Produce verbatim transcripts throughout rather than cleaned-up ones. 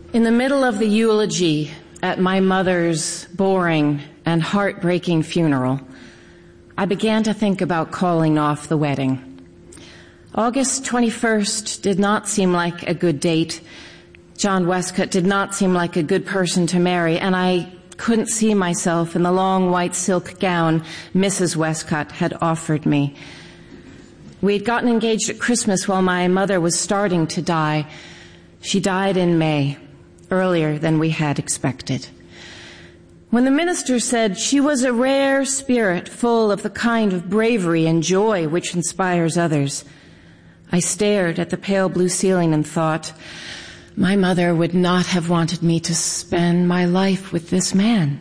In the middle of the eulogy at my mother's boring and heartbreaking funeral, I began to think about calling off the wedding. August twenty-first did not seem like a good date. John Westcott did not seem like a good person to marry, and I couldn't see myself in the long white silk gown Missus Westcott had offered me. We'd gotten engaged at Christmas while my mother was starting to die. She died in May, earlier than we had expected. When the minister said she was a rare spirit full of the kind of bravery and joy which inspires others, I stared at the pale blue ceiling and thought, my mother would not have wanted me to spend my life with this man.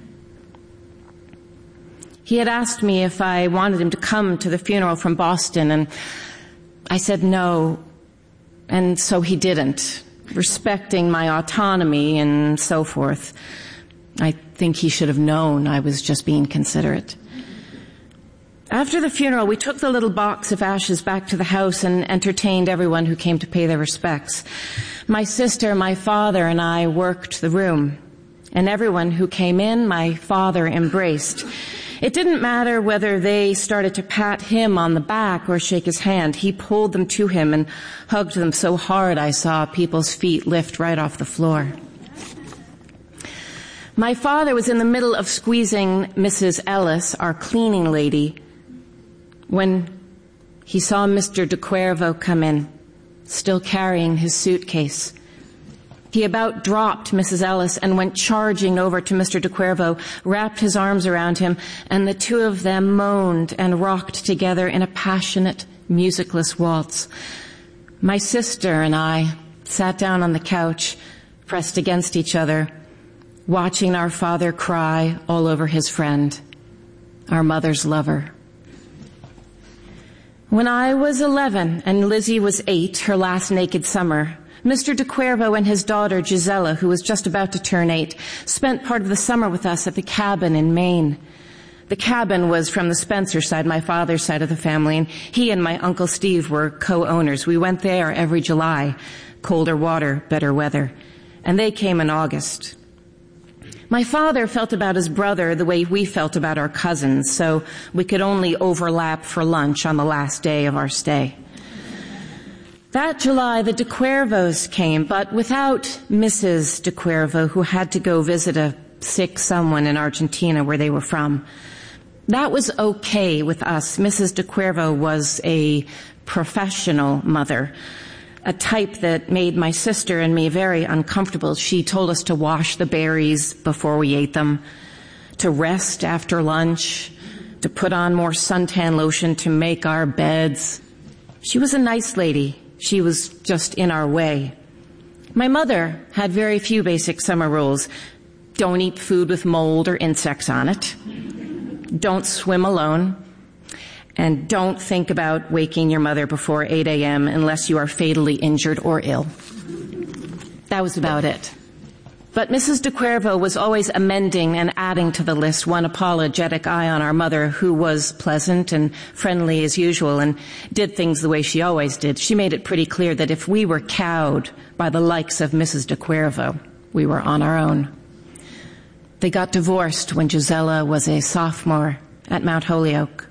He had asked me if I wanted him to come to the funeral from Boston, and I said no, and so he didn't, respecting my autonomy and so forth. I think he should have known I was just being considerate. After the funeral, we took the little box of ashes back to the house and entertained everyone who came to pay their respects. My sister, my father, and I worked the room, and everyone who came in, my father embraced. It didn't matter whether they started to pat him on the back or shake his hand. He pulled them to him and hugged them so hard I saw people's feet lift right off the floor. My father was in the middle of squeezing Missus Ellis, our cleaning lady, when he saw Mister de Cuervo come in, still carrying his suitcase. He about dropped Missus Ellis and went charging over to Mister de Cuervo, wrapped his arms around him, and the two of them moaned and rocked together in a passionate, musicless waltz. My sister and I sat down on the couch, pressed against each other, watching our father cry all over his friend, our mother's lover. When I was eleven and Lizzie was eight, her last naked summer, Mister de Cuervo and his daughter Gisela, who was just about to turn eight, spent part of the summer with us at the cabin in Maine. The cabin was from the Spencer side, my father's side of the family, and he and my Uncle Steve were co-owners. We went there every July, colder water, better weather, and they came in August. My father felt about his brother the way we felt about our cousins, so we could only overlap for lunch on the last day of our stay. That July, the de Cuervos came, but without Missus de Cuervo, who had to go visit a sick someone in Argentina where they were from. That was okay with us. Missus de Cuervo was a professional mother, a type that made my sister and me very uncomfortable. She told us to wash the berries before we ate them, to rest after lunch, to put on more suntan lotion to make our beds. She was a nice lady. She was just in our way. My mother had very few basic summer rules. Don't eat food with mold or insects on it. Don't swim alone. And don't think about waking your mother before eight a.m. unless you are fatally injured or ill. That was about it. But Missus de Cuervo was always amending and adding to the list one apologetic eye on our mother, who was pleasant and friendly as usual and did things the way she always did. She made it pretty clear that if we were cowed by the likes of Missus de Cuervo, we were on our own. They got divorced when Gisela was a sophomore at Mount Holyoke.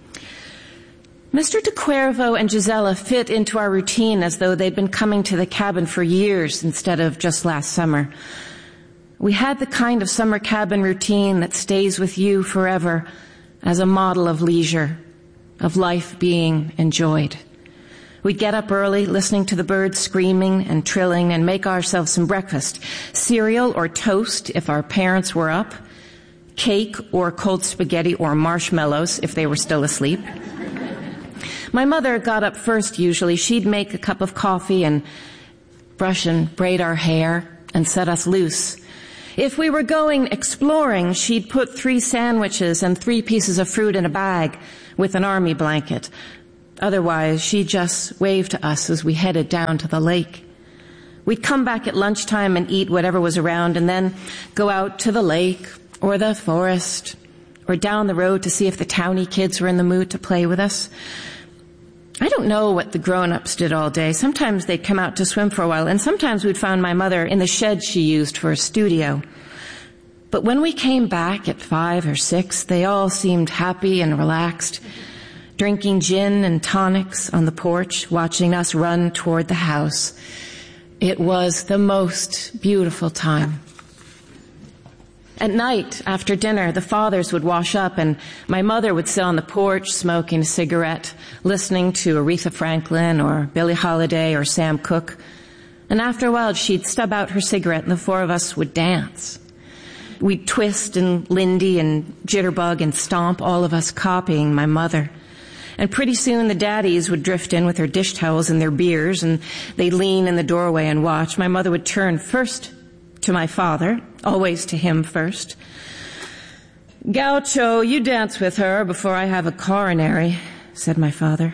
Mister de Cuervo and Gisela fit into our routine as though they'd been coming to the cabin for years instead of just last summer. We had the kind of summer cabin routine that stays with you forever as a model of leisure, of life being enjoyed. We'd get up early, listening to the birds screaming and trilling, and make ourselves some breakfast, cereal or toast if our parents were up, cake or cold spaghetti or marshmallows if they were still asleep. My mother got up first usually. She'd make a cup of coffee and brush and braid our hair and set us loose. If we were going exploring, she'd put three sandwiches and three pieces of fruit in a bag with an army blanket. Otherwise, she just waved to us as we headed down to the lake. We'd come back at lunchtime and eat whatever was around and then go out to the lake or the forest or down the road to see if the townie kids were in the mood to play with us. I don't know what the grown-ups did all day. Sometimes they'd come out to swim for a while, and sometimes we'd find my mother in the shed she used for a studio. But when we came back at five or six, they all seemed happy and relaxed, drinking gin and tonics on the porch, watching us run toward the house. It was the most beautiful time. At night, after dinner, the fathers would wash up and my mother would sit on the porch smoking a cigarette, listening to Aretha Franklin or Billie Holiday or Sam Cooke. And after a while, she'd stub out her cigarette and the four of us would dance. We'd twist and Lindy and jitterbug and stomp, all of us copying my mother. And pretty soon the daddies would drift in with their dish towels and their beers, and they'd lean in the doorway and watch. My mother would turn first to my father, always to him first. "Gaucho, you dance with her before I have a coronary," said my father.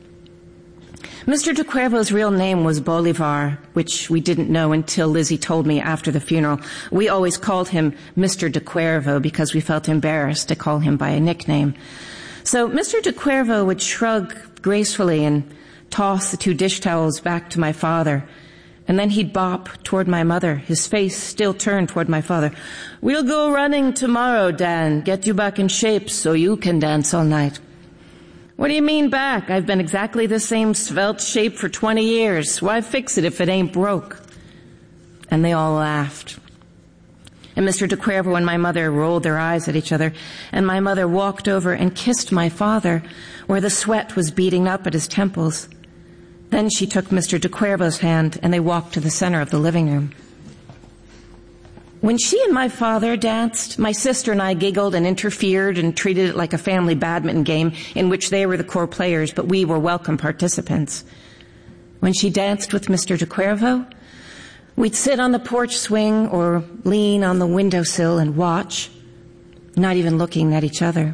Mister de Cuervo's real name was Bolivar, which we didn't know until Lizzie told me after the funeral. We always called him Mister de Cuervo because we felt embarrassed to call him by a nickname. So Mister de Cuervo would shrug gracefully and toss the two dish towels back to my father. And then he'd bop toward my mother, his face still turned toward my father. "We'll go running tomorrow, Dan. Get you back in shape so you can dance all night." "What do you mean back? I've been exactly the same svelte shape for twenty years. Why fix it if it ain't broke?" And they all laughed. And Mister de Cuervo and my mother rolled their eyes at each other, and my mother walked over and kissed my father where the sweat was beating up at his temples. Then she took Mister de Cuervo's hand, and they walked to the center of the living room. When she and my father danced, my sister and I giggled and interfered and treated it like a family badminton game in which they were the core players, but we were welcome participants. When she danced with Mister de Cuervo, we'd sit on the porch swing or lean on the windowsill and watch, not even looking at each other.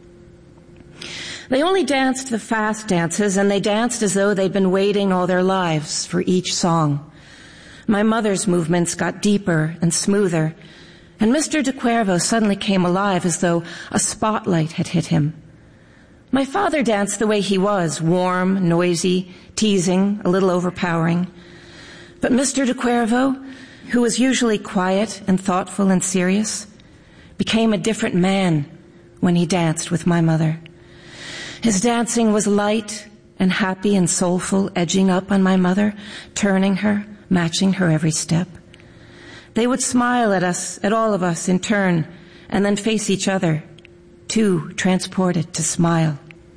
They only danced the fast dances, and they danced as though they'd been waiting all their lives for each song. My mother's movements got deeper and smoother, and Mister de Cuervo suddenly came alive as though a spotlight had hit him. My father danced the way he was, warm, noisy, teasing, a little overpowering. But Mister de Cuervo, who was usually quiet and thoughtful and serious, became a different man when he danced with my mother. His dancing was light and happy and soulful, edging up on my mother, turning her, matching her every step. They would smile at us, at all of us in turn, and then face each other, too transported to smile.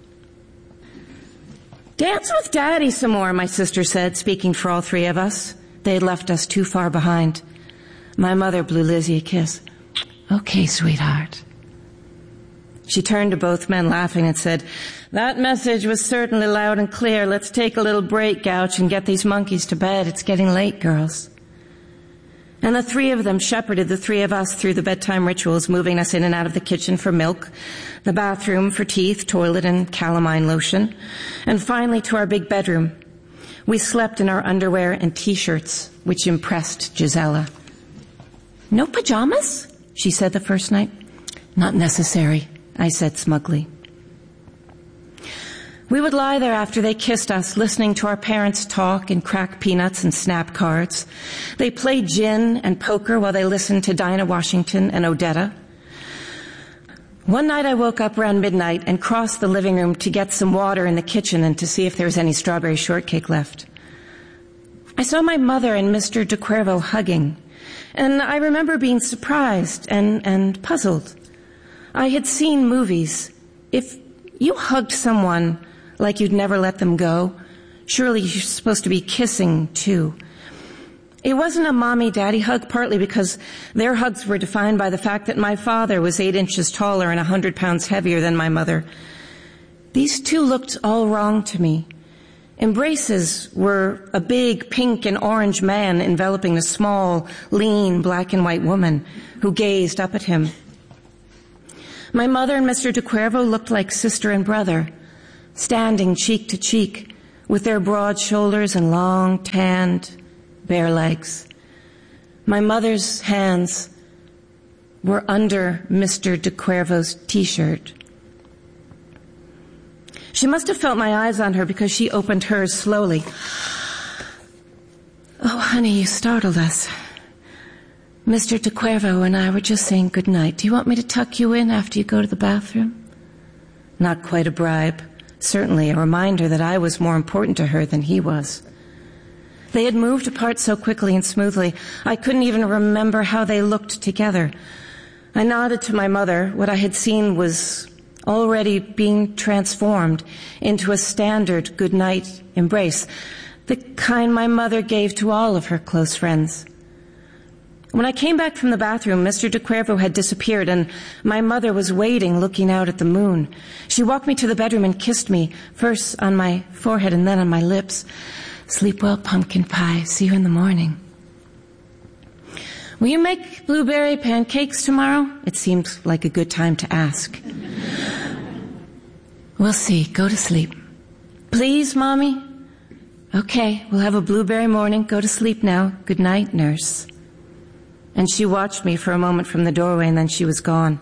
"Dance with Daddy some more," my sister said, speaking for all three of us. They had left us too far behind. My mother blew Lizzie a kiss. "Okay, sweetheart." She turned to both men, laughing, and said, "That message was certainly loud and clear. Let's take a little break, Gouch, and get these monkeys to bed. It's getting late, girls." And the three of them shepherded the three of us through the bedtime rituals, moving us in and out of the kitchen for milk, the bathroom for teeth, toilet, and calamine lotion, and finally to our big bedroom. We slept in our underwear and T-shirts, which impressed Gisela. "No pajamas?" she said the first night. "Not necessary," I said smugly. We would lie there after they kissed us, listening to our parents talk and crack peanuts and snap cards. They played gin and poker while they listened to Dinah Washington and Odetta. One night I woke up around midnight and crossed the living room to get some water in the kitchen and to see if there was any strawberry shortcake left. I saw my mother and Mister de Cuervo hugging, and I remember being surprised and, and puzzled. I had seen movies. If you hugged someone like you'd never let them go, surely you're supposed to be kissing too. It wasn't a mommy-daddy hug, partly because their hugs were defined by the fact that my father was eight inches taller and a hundred pounds heavier than my mother. These two looked all wrong to me. Embraces were a big pink and orange man enveloping a small, lean, black and white woman who gazed up at him. My mother and Mister de Cuervo looked like sister and brother, standing cheek to cheek with their broad shoulders and long, tanned, bare legs. My mother's hands were under Mister de Cuervo's T-shirt. She must have felt my eyes on her because she opened hers slowly. "Oh, honey, you startled us. Mister De Cuervo and I were just saying good night. Do you want me to tuck you in after you go to the bathroom?" Not quite a bribe. Certainly a reminder that I was more important to her than he was. They had moved apart so quickly and smoothly, I couldn't even remember how they looked together. I nodded to my mother. What I had seen was already being transformed into a standard good-night embrace, the kind my mother gave to all of her close friends. When I came back from the bathroom, Mister De Cuervo had disappeared, and my mother was waiting, looking out at the moon. She walked me to the bedroom and kissed me, first on my forehead and then on my lips. "Sleep well, pumpkin pie. See you in the morning." "Will you make blueberry pancakes tomorrow?" It seemed like a good time to ask. "We'll see. Go to sleep." "Please, Mommy?" "Okay, we'll have a blueberry morning. Go to sleep now. Good night, nurse." And she watched me for a moment from the doorway, and then she was gone.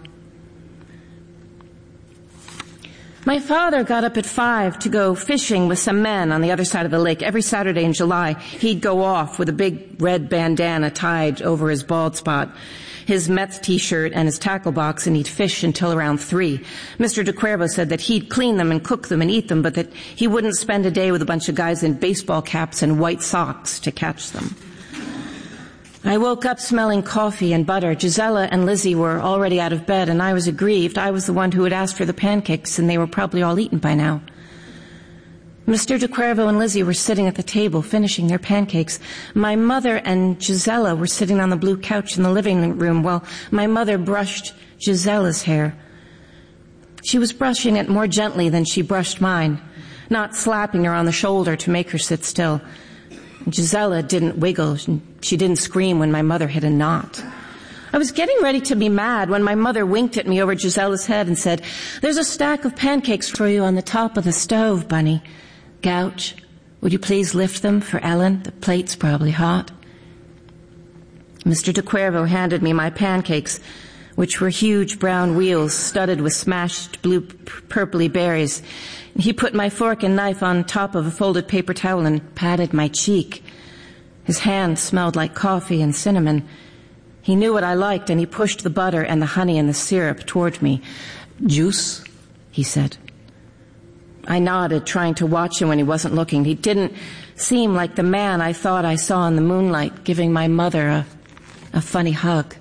My father got up at five to go fishing with some men on the other side of the lake. Every Saturday in July, he'd go off with a big red bandana tied over his bald spot, his Mets t-shirt and his tackle box, and he'd fish until around three. Mister De Cuervo said that he'd clean them and cook them and eat them, but that he wouldn't spend a day with a bunch of guys in baseball caps and white socks to catch them. I woke up smelling coffee and butter. Gisela and Lizzie were already out of bed, and I was aggrieved. I was the one who had asked for the pancakes, and they were probably all eaten by now. Mister De Cuervo and Lizzie were sitting at the table, finishing their pancakes. My mother and Gisela were sitting on the blue couch in the living room while my mother brushed Gisela's hair. She was brushing it more gently than she brushed mine, not slapping her on the shoulder to make her sit still. Gisela didn't wiggle. She didn't scream when my mother hit a knot. I was getting ready to be mad when my mother winked at me over Gisela's head and said, "There's a stack of pancakes for you on the top of the stove, Bunny. Gouch, would you please lift them for Ellen? The plate's probably hot." Mister De Cuervo handed me my pancakes, which were huge brown wheels studded with smashed blue purpley berries. He put my fork and knife on top of a folded paper towel and patted my cheek. His hand smelled like coffee and cinnamon. He knew what I liked, and he pushed the butter and the honey and the syrup toward me. "Juice?" he said. I nodded, trying to watch him when he wasn't looking. He didn't seem like the man I thought I saw in the moonlight, giving my mother a, a funny hug.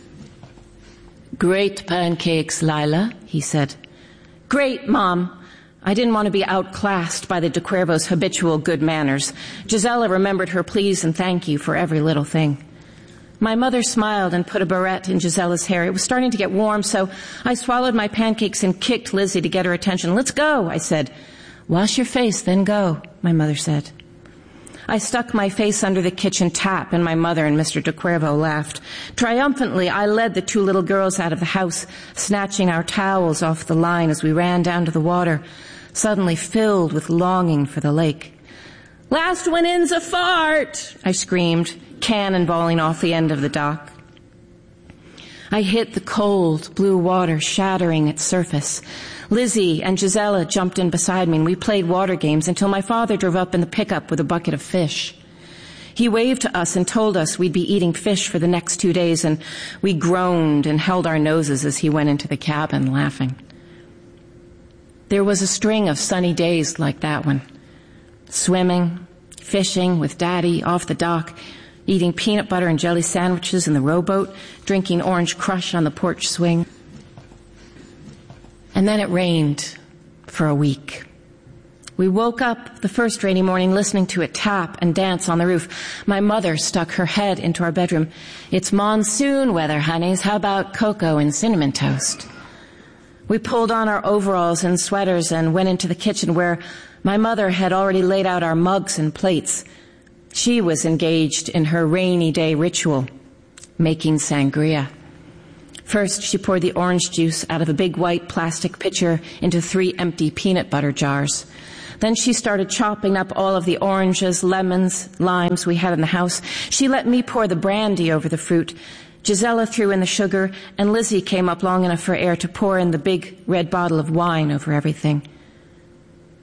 "Great pancakes, Lila," he said. "Great, Mom." I didn't want to be outclassed by the De Cuervo's habitual good manners. Gisela remembered her please and thank you for every little thing. My mother smiled and put a barrette in Gisela's hair. It was starting to get warm, so I swallowed my pancakes and kicked Lizzie to get her attention. "Let's go," I said. "Wash your face, then go," my mother said. I stuck my face under the kitchen tap, and my mother and Mister De Cuervo laughed. Triumphantly, I led the two little girls out of the house, snatching our towels off the line as we ran down to the water, suddenly filled with longing for the lake. "Last one in's a fart," I screamed, cannonballing off the end of the dock. I hit the cold, blue water, shattering its surface. Lizzie and Gisela jumped in beside me, and we played water games until my father drove up in the pickup with a bucket of fish. He waved to us and told us we'd be eating fish for the next two days, and we groaned and held our noses as he went into the cabin, laughing. There was a string of sunny days like that one. Swimming, fishing with Daddy off the dock, eating peanut butter and jelly sandwiches in the rowboat, drinking orange crush on the porch swing. And then it rained for a week. We woke up the first rainy morning listening to it tap and dance on the roof. My mother stuck her head into our bedroom. "It's monsoon weather, honeys. How about cocoa and cinnamon toast?" We pulled on our overalls and sweaters and went into the kitchen where my mother had already laid out our mugs and plates. She was engaged in her rainy day ritual, making sangria. First, she poured the orange juice out of a big white plastic pitcher into three empty peanut butter jars. Then she started chopping up all of the oranges, lemons, limes we had in the house. She let me pour the brandy over the fruit. Gisela threw in the sugar, and Lizzie came up long enough for air to pour in the big red bottle of wine over everything.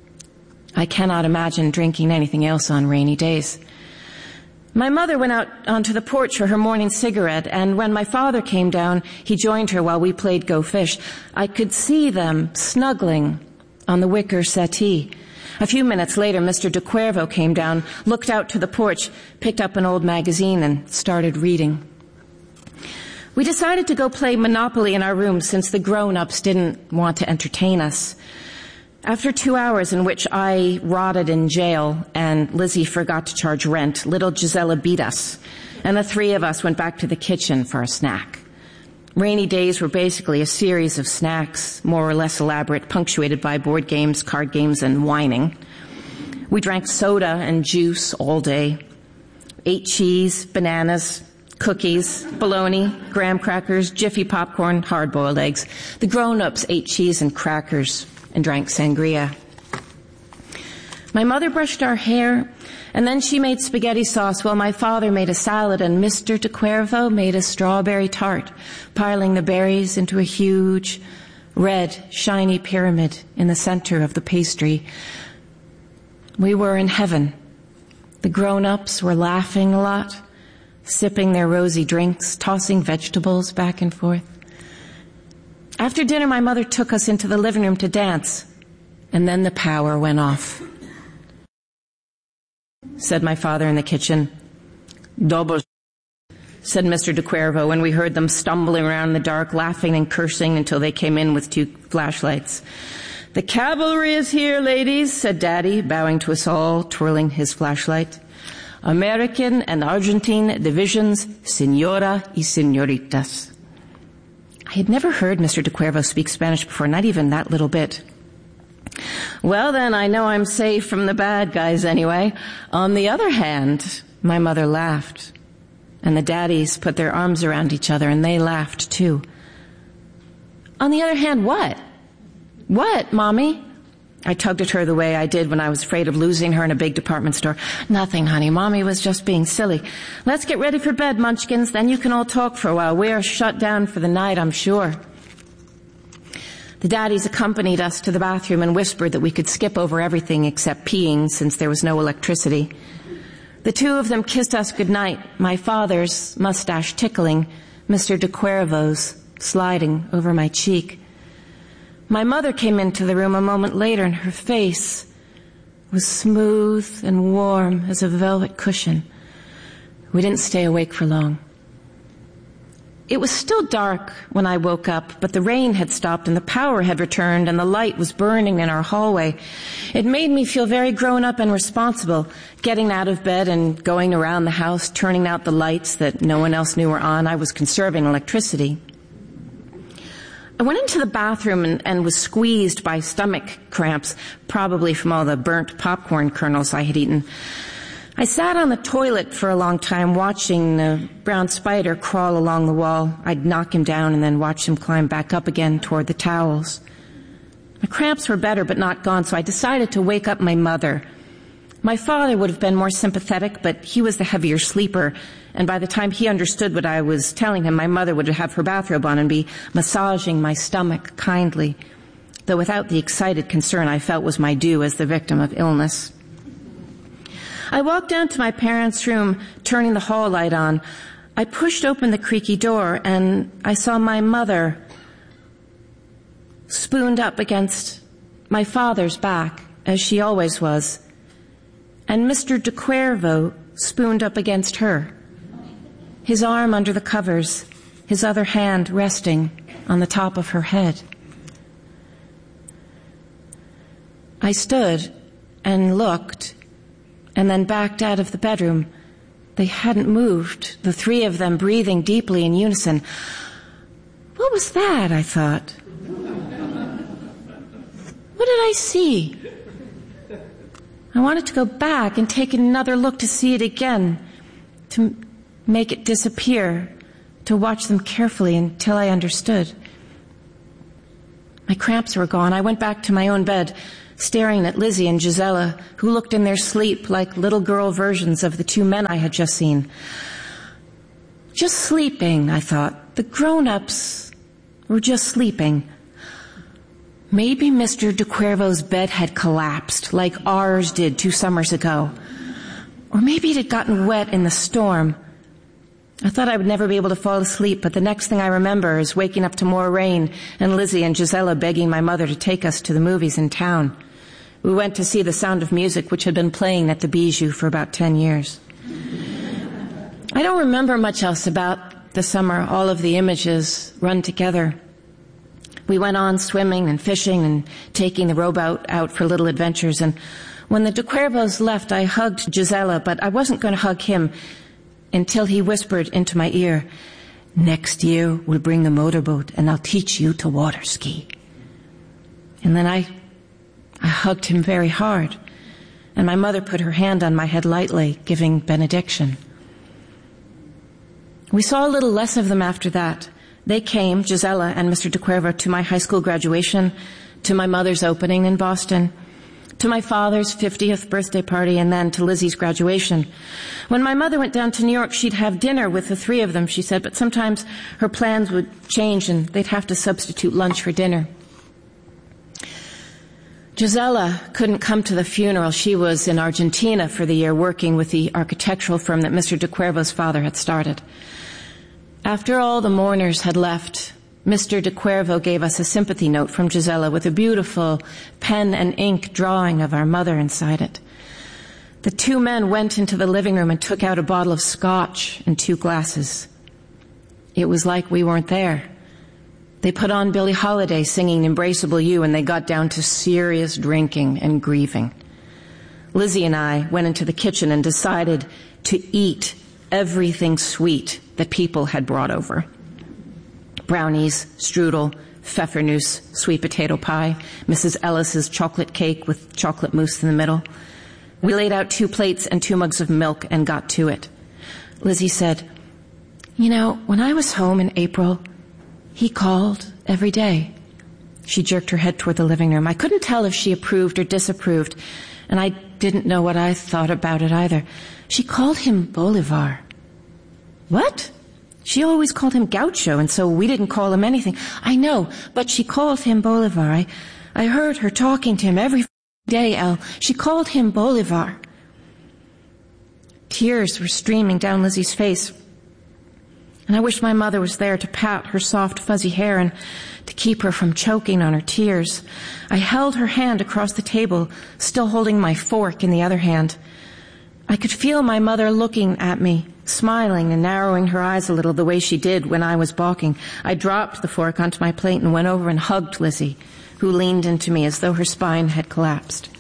I cannot imagine drinking anything else on rainy days. My mother went out onto the porch for her morning cigarette, and when my father came down, he joined her while we played Go Fish. I could see them snuggling on the wicker settee. A few minutes later, Mister De Cuervo came down, looked out to the porch, picked up an old magazine, and started reading. We decided to go play Monopoly in our room since the grown-ups didn't want to entertain us. After two hours in which I rotted in jail and Lizzie forgot to charge rent, little Gisela beat us, and the three of us went back to the kitchen for a snack. Rainy days were basically a series of snacks, more or less elaborate, punctuated by board games, card games, and whining. We drank soda and juice all day, ate cheese, bananas, cookies, bologna, graham crackers, Jiffy popcorn, hard-boiled eggs. The grown-ups ate cheese and crackers and drank sangria. My mother brushed our hair, and then she made spaghetti sauce while my father made a salad, and Mister De Cuervo made a strawberry tart, piling the berries into a huge, red, shiny pyramid in the center of the pastry. We were in heaven. The grown-ups were laughing a lot, sipping their rosy drinks, tossing vegetables back and forth. After dinner, my mother took us into the living room to dance, and then the power went off. Said my father in the kitchen. Double, said Mister De Cuervo when we heard them stumbling around in the dark, laughing and cursing until they came in with two flashlights. The cavalry is here, ladies, said Daddy, bowing to us all, twirling his flashlight. American and Argentine divisions, senora y senoritas. I had never heard Mister De Cuervo speak Spanish before, not even that little bit. Well, then, I know I'm safe from the bad guys anyway. On the other hand, my mother laughed, and the daddies put their arms around each other, and they laughed too. On the other hand, what? What, Mommy? I tugged at her the way I did when I was afraid of losing her in a big department store. Nothing, honey. Mommy was just being silly. Let's get ready for bed, Munchkins. Then you can all talk for a while. We are shut down for the night, I'm sure. The daddies accompanied us to the bathroom and whispered that we could skip over everything except peeing since there was no electricity. The two of them kissed us goodnight, my father's mustache tickling, Mister De Cuervo's sliding over my cheek. My mother came into the room a moment later, and her face was smooth and warm as a velvet cushion. We didn't stay awake for long. It was still dark when I woke up, but the rain had stopped and the power had returned and the light was burning in our hallway. It made me feel very grown up and responsible, getting out of bed and going around the house, turning out the lights that no one else knew were on. I was conserving electricity. I went into the bathroom and, and was squeezed by stomach cramps, probably from all the burnt popcorn kernels I had eaten. I sat on the toilet for a long time watching the brown spider crawl along the wall. I'd knock him down and then watch him climb back up again toward the towels. My cramps were better but not gone, so I decided to wake up my mother. My father would have been more sympathetic, but he was the heavier sleeper, and by the time he understood what I was telling him, my mother would have her bathrobe on and be massaging my stomach kindly, though without the excited concern I felt was my due as the victim of illness. I walked down to my parents' room, turning the hall light on. I pushed open the creaky door, and I saw my mother spooned up against my father's back, as she always was, and Mister De Cuervo spooned up against her, his arm under the covers, his other hand resting on the top of her head. I stood and looked, and then backed out of the bedroom. They hadn't moved, the three of them breathing deeply in unison. What was that, I thought? What did I see? I wanted to go back and take another look to see it again, to make it disappear, to watch them carefully until I understood. My cramps were gone. I went back to my own bed, staring at Lizzie and Gisela, who looked in their sleep like little girl versions of the two men I had just seen. Just sleeping, I thought. The grown-ups were just sleeping. Maybe Mister de Cuervo's bed had collapsed, like ours did two summers ago. Or maybe it had gotten wet in the storm. I thought I would never be able to fall asleep, but the next thing I remember is waking up to more rain and Lizzie and Gisela begging my mother to take us to the movies in town. We went to see The Sound of Music, which had been playing at the Bijou for about ten years. I don't remember much else about the summer. All of the images run together. We went on swimming and fishing and taking the rowboat out for little adventures. And when the de Cuervos left, I hugged Gisela, but I wasn't going to hug him until he whispered into my ear, "Next year we'll bring the motorboat and I'll teach you to water ski." And then I, I hugged him very hard. And my mother put her hand on my head lightly, giving benediction. We saw a little less of them after that. They came, Gisela and Mister de Cuervo, to my high school graduation, to my mother's opening in Boston, to my father's fiftieth birthday party, and then to Lizzie's graduation. When my mother went down to New York, she'd have dinner with the three of them, she said, but sometimes her plans would change and they'd have to substitute lunch for dinner. Gisela couldn't come to the funeral. She was in Argentina for the year working with the architectural firm that Mister de Cuervo's father had started. After all the mourners had left, Mister de Cuervo gave us a sympathy note from Gisela with a beautiful pen and ink drawing of our mother inside it. The two men went into the living room and took out a bottle of scotch and two glasses. It was like we weren't there. They put on Billie Holiday singing Embraceable You, and they got down to serious drinking and grieving. Lizzie and I went into the kitchen and decided to eat everything sweet that people had brought over. Brownies, strudel, pfeffernusse, sweet potato pie, Missus Ellis's chocolate cake with chocolate mousse in the middle. We laid out two plates and two mugs of milk and got to it. Lizzie said, "You know, when I was home in April, he called every day." She jerked her head toward the living room. I couldn't tell if she approved or disapproved, and I didn't know what I thought about it either. She called him Bolivar. What? She always called him Gaucho, and so we didn't call him anything. I know, but she called him Bolivar. I, I heard her talking to him every day, Elle. She called him Bolivar. Tears were streaming down Lizzie's face, and I wished my mother was there to pat her soft, fuzzy hair and to keep her from choking on her tears. I held her hand across the table, still holding my fork in the other hand. I could feel my mother looking at me, smiling and narrowing her eyes a little the way she did when I was balking. I dropped the fork onto my plate and went over and hugged Lizzie, who leaned into me as though her spine had collapsed.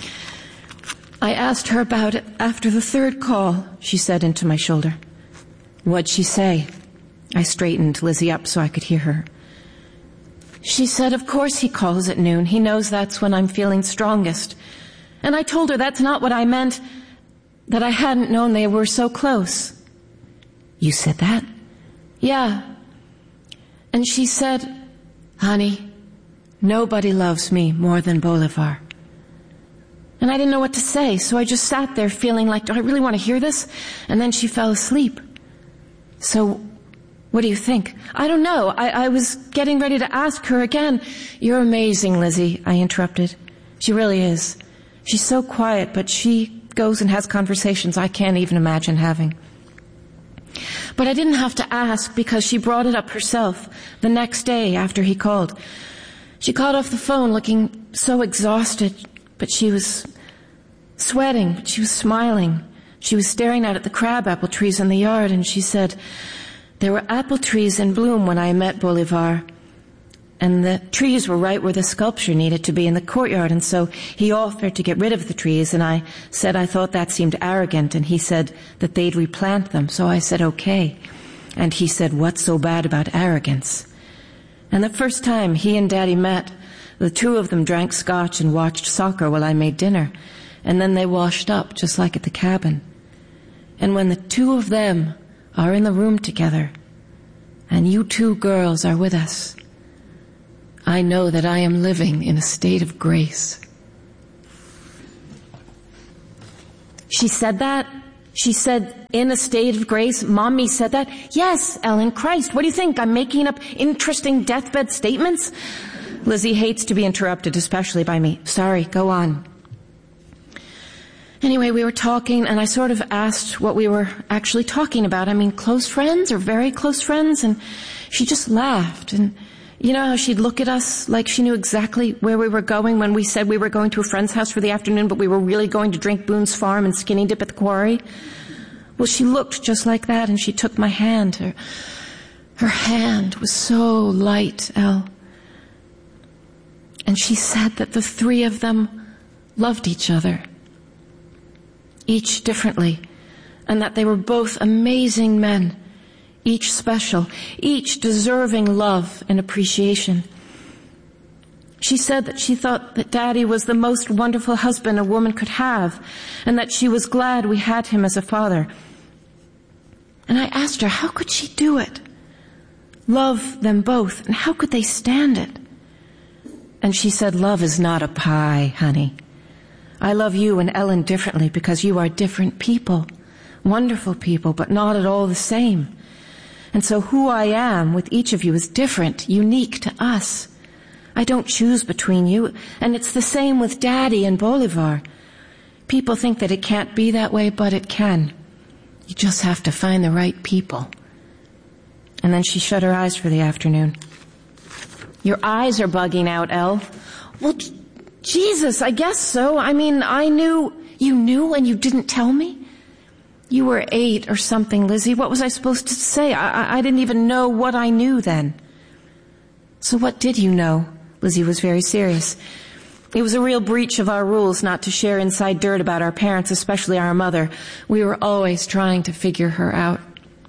I asked her about it after the third call, she said into my shoulder. What'd she say? I straightened Lizzie up so I could hear her. She said, of course he calls at noon. He knows that's when I'm feeling strongest. And I told her that's not what I meant, that I hadn't known they were so close. You said that? Yeah. And she said, honey, nobody loves me more than Bolivar. And I didn't know what to say, so I just sat there feeling like, do I really want to hear this? And then she fell asleep. So, what do you think? I don't know. I, I was getting ready to ask her again. You're amazing, Lizzie, I interrupted. She really is. She's so quiet, but she goes and has conversations I can't even imagine having. But I didn't have to ask because she brought it up herself the next day after he called. She got off the phone looking so exhausted, but she was sweating, but she was smiling. She was staring out at the crab apple trees in the yard, and she said, there were apple trees in bloom when I met Bolivar, and the trees were right where the sculpture needed to be in the courtyard, and so he offered to get rid of the trees, and I said I thought that seemed arrogant, and he said that they'd replant them, so I said okay. And he said, what's so bad about arrogance? And the first time he and Daddy met, the two of them drank scotch and watched soccer while I made dinner, and then they washed up just like at the cabin. And when the two of them are in the room together, and you two girls are with us, I know that I am living in a state of grace. She said that? She said, in a state of grace? Mommy said that? Yes, Ellen, Christ, what do you think? I'm making up interesting deathbed statements? Lizzie hates to be interrupted, especially by me. Sorry, go on. Anyway, we were talking, and I sort of asked what we were actually talking about. I mean, close friends or very close friends? And she just laughed. And you know how she'd look at us like she knew exactly where we were going when we said we were going to a friend's house for the afternoon, but we were really going to drink Boone's Farm and skinny dip at the quarry? Well, she looked just like that, and she took my hand. Her, her hand was so light, Elle. And she said that the three of them loved each other, each differently, and that they were both amazing men, each special, each deserving love and appreciation. She said that she thought that Daddy was the most wonderful husband a woman could have, and that she was glad we had him as a father. And I asked her, how could she do it? Love them both, and how could they stand it? And she said, love is not a pie, honey. I love you and Ellen differently because you are different people, wonderful people, but not at all the same. And so who I am with each of you is different, unique to us. I don't choose between you, and it's the same with Daddy and Bolivar. People think that it can't be that way, but it can. You just have to find the right people. And then she shut her eyes for the afternoon. Your eyes are bugging out, Elle. Well, Jesus, I guess so. I mean, I knew. You knew and you didn't tell me? You were eight or something, Lizzie. What was I supposed to say? I, I didn't even know what I knew then. So what did you know? Lizzie was very serious. It was a real breach of our rules not to share inside dirt about our parents, especially our mother. We were always trying to figure her out.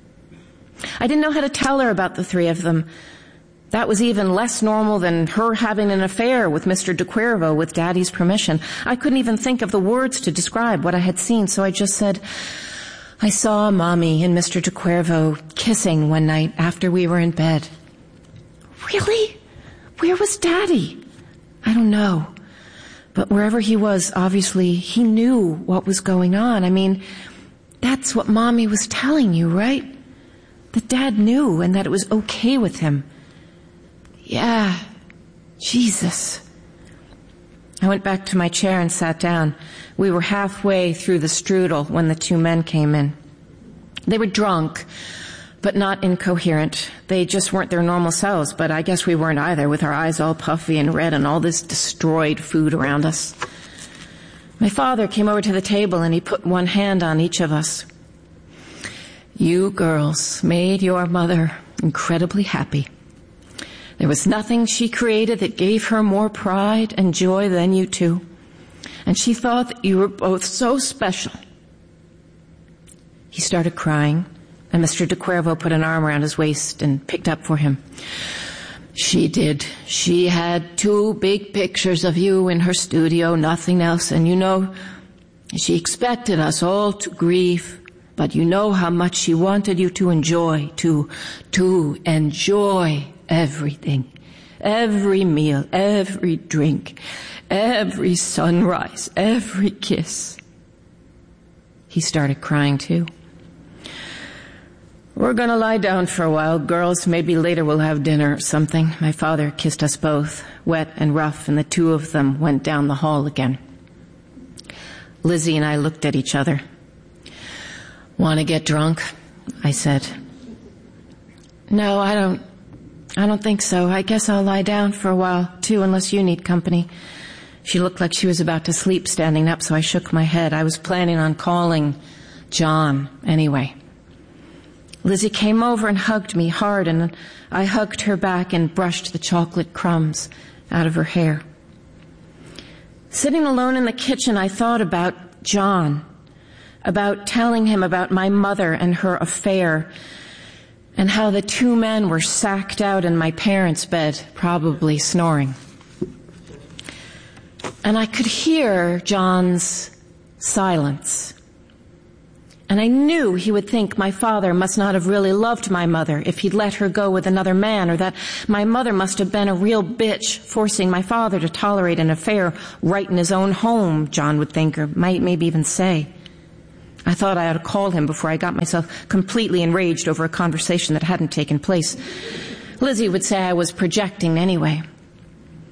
I didn't know how to tell her about the three of them. That was even less normal than her having an affair with Mister de Cuervo with Daddy's permission. I couldn't even think of the words to describe what I had seen, so I just said, I saw Mommy and Mister de Cuervo kissing one night after we were in bed. Really? Where was Daddy? I don't know. But wherever he was, obviously, he knew what was going on. I mean, that's what Mommy was telling you, right? That Dad knew and that it was okay with him. Yeah, Jesus. I went back to my chair and sat down. We were halfway through the strudel when the two men came in. They were drunk, but not incoherent. They just weren't their normal selves, but I guess we weren't either, with our eyes all puffy and red and all this destroyed food around us. My father came over to the table and he put one hand on each of us. You girls made your mother incredibly happy. There was nothing she created that gave her more pride and joy than you two. And she thought that you were both so special. He started crying, and Mister de Cuervo put an arm around his waist and picked up for him. She did. She had two big pictures of you in her studio, nothing else. And you know, she expected us all to grieve, but you know how much she wanted you to enjoy, to, to enjoy everything. Every meal, every drink, every sunrise, every kiss. He started crying too. We're gonna lie down for a while, girls. Maybe later we'll have dinner or something. My father kissed us both, wet and rough, and the two of them went down the hall again. Lizzie and I looked at each other. Want to get drunk? I said. No, I don't. I don't think so. I guess I'll lie down for a while, too, unless you need company. She looked like she was about to sleep standing up, so I shook my head. I was planning on calling John anyway. Lizzie came over and hugged me hard, and I hugged her back and brushed the chocolate crumbs out of her hair. Sitting alone in the kitchen, I thought about John, about telling him about my mother and her affair, and how the two men were sacked out in my parents' bed, probably snoring. And I could hear John's silence. And I knew he would think my father must not have really loved my mother if he'd let her go with another man, or that my mother must have been a real bitch forcing my father to tolerate an affair right in his own home, John would think, or might maybe even say. I thought I ought to call him before I got myself completely enraged over a conversation that hadn't taken place. Lizzie would say I was projecting anyway.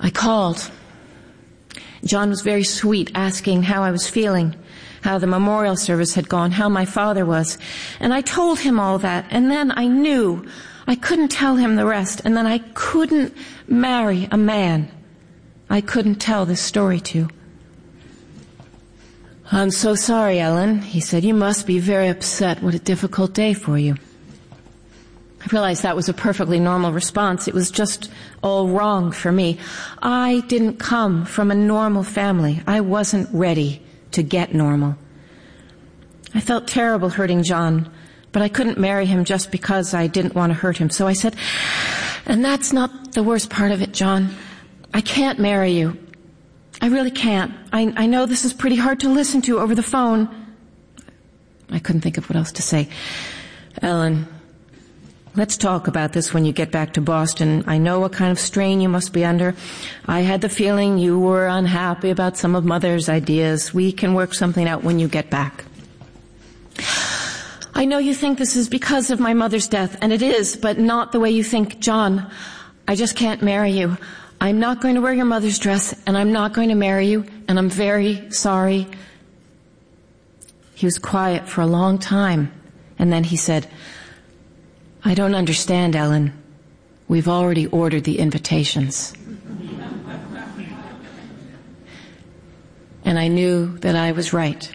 I called. John was very sweet, asking how I was feeling, how the memorial service had gone, how my father was. And I told him all that, and then I knew I couldn't tell him the rest, and then I couldn't marry a man I couldn't tell this story to. "I'm so sorry, Ellen," he said. "You must be very upset. What a difficult day for you." I realized that was a perfectly normal response. It was just all wrong for me. I didn't come from a normal family. I wasn't ready to get normal. I felt terrible hurting John, but I couldn't marry him just because I didn't want to hurt him. So I said, "And that's not the worst part of it, John. I can't marry you. I really can't. I, I know this is pretty hard to listen to over the phone." I couldn't think of what else to say. "Ellen, let's talk about this when you get back to Boston. I know what kind of strain you must be under. I had the feeling you were unhappy about some of Mother's ideas. We can work something out when you get back. I know you think this is because of my mother's death, and it is, but not the way you think, John. I just can't marry you. I'm not going to wear your mother's dress, and I'm not going to marry you, and I'm very sorry." He was quiet for a long time, and then he said, "I don't understand, Ellen. We've already ordered the invitations." And I knew that I was right.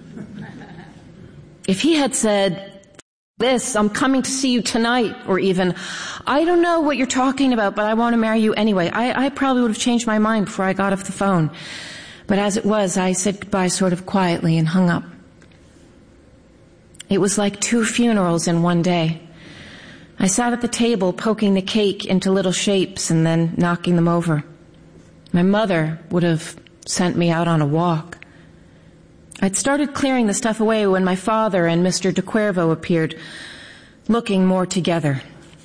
If he had said, "This, I'm coming to see you tonight," or even, "I don't know what you're talking about, but I want to marry you anyway," I, I probably would have changed my mind before I got off the phone. But as it was, I said goodbye sort of quietly and hung up. It was like two funerals in one day. I sat at the table poking the cake into little shapes and then knocking them over. My mother would have sent me out on a walk. I'd started clearing the stuff away when my father and Mister de Cuervo appeared, looking more together.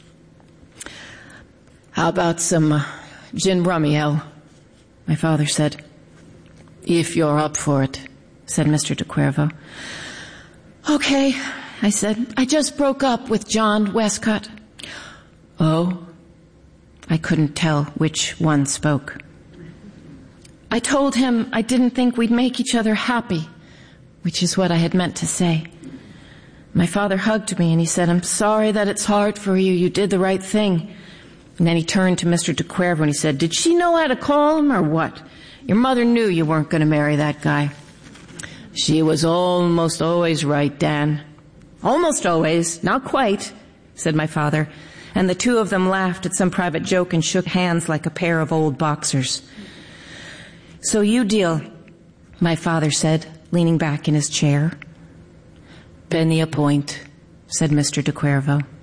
"How about some uh, gin rummy, El?" my father said. "If you're up for it," said Mister de Cuervo. "Okay," I said. "I just broke up with John Westcott." "Oh?" I couldn't tell which one spoke. "I told him I didn't think we'd make each other happy," which is what I had meant to say. My father hugged me and he said, "I'm sorry that it's hard for you. You did the right thing." And then he turned to Mister de Cuervo and he said, "Did she know how to call him or what? Your mother knew you weren't going to marry that guy." "She was almost always right, Dan." "Almost always, not quite," said my father. And the two of them laughed at some private joke and shook hands like a pair of old boxers. "So you deal," my father said, leaning back in his chair. "Penny a point," said Mister de Cuervo.